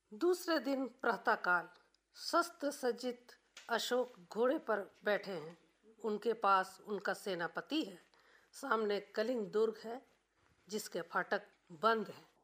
दूसरे दिन प्रातःकाल शस्त्र सज्जित अशोक घोड़े पर बैठे हैं। उनके पास उनका सेनापति है। सामने कलिंग दुर्ग है जिसके फाटक बंद हैं।